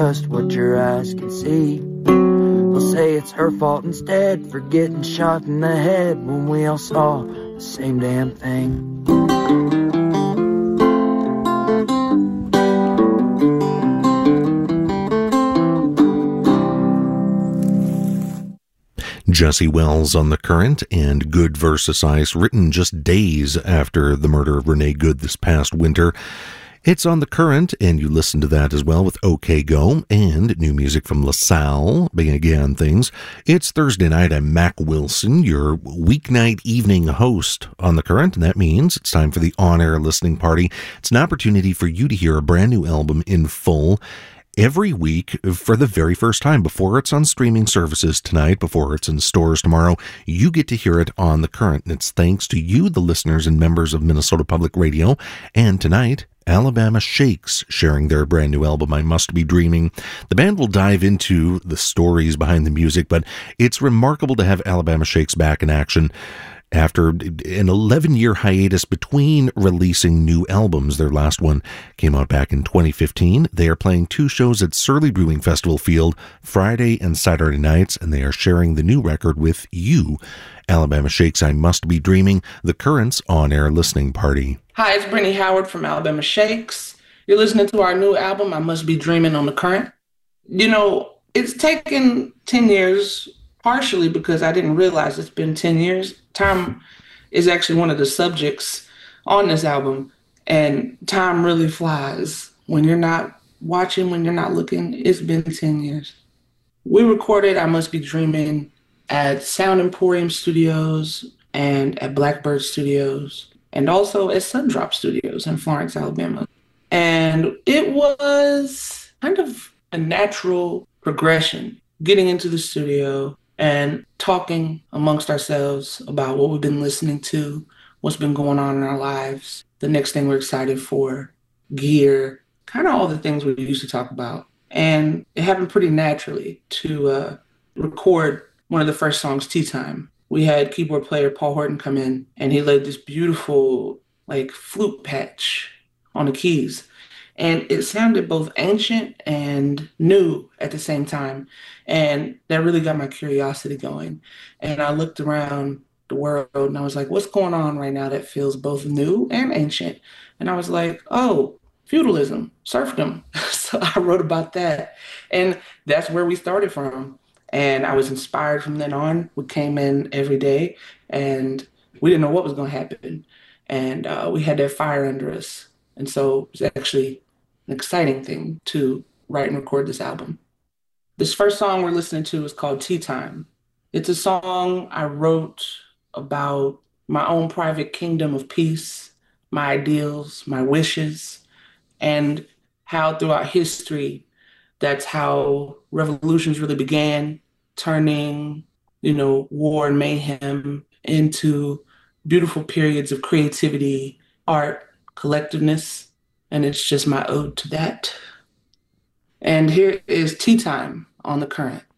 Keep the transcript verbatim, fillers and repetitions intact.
Just what your eyes can see. They'll say it's her fault instead for getting shot in the head when we all saw the same damn thing. Jesse Wells on The Current and Good versus. Ice, written just days after the murder of Renee Good this past winter. It's on The Current, and you listen to that as well with OK Go, and new music from LaSalle, Again Things. It's Thursday night. I'm Mac Wilson, your weeknight evening host on The Current, and that means it's time for the on-air listening party. It's an opportunity for you to hear a brand new album in full every week for the very first time. Before it's on streaming services tonight, before it's in stores tomorrow, you get to hear it on The Current. And it's thanks to you, the listeners and members of Minnesota Public Radio. And tonight, Alabama Shakes sharing their brand new album, I Must Be Dreaming. The band will dive into the stories behind the music, but it's remarkable to have Alabama Shakes back in action after an eleven-year hiatus between releasing new albums. Their last one came out back in twenty fifteen. They are playing two shows at Surly Brewing Festival Field, Friday and Saturday nights, and they are sharing the new record with you. Alabama Shakes, I Must Be Dreaming, The Current's on-air listening party. Hi, it's Brittany Howard from Alabama Shakes. You're listening to our new album, I Must Be Dreaming, on The Current. You know, it's taken ten years, partially because I didn't realize it's been ten years. Time is actually one of the subjects on this album, and time really flies. When you're not watching, when you're not looking, it's been ten years. We recorded I Must Be Dreaming at Sound Emporium Studios and at Blackbird Studios, and also at Sundrop Studios in Florence, Alabama. And it was kind of a natural progression, getting into the studio and talking amongst ourselves about what we've been listening to, what's been going on in our lives, the next thing we're excited for, gear, kind of all the things we used to talk about. And it happened pretty naturally to uh, record one of the first songs, Tea Time. We had keyboard player Paul Horton come in, and he laid this beautiful like flute patch on the keys. And it sounded both ancient and new at the same time. And that really got my curiosity going. And I looked around the world and I was like, what's going on right now that feels both new and ancient? And I was like, oh, feudalism, serfdom. So I wrote about that. And that's where we started from. And I was inspired from then on. We came in every day and we didn't know what was going to happen. And uh, we had that fire under us. And so it was actually an exciting thing to write and record this album. This first song we're listening to is called Tea Time. It's a song I wrote about my own private kingdom of peace, my ideals, my wishes, and how throughout history, that's how revolutions really began, turning, you know, war and mayhem into beautiful periods of creativity, art, collectiveness, and it's just my ode to that. And here is Tea Time on The Current.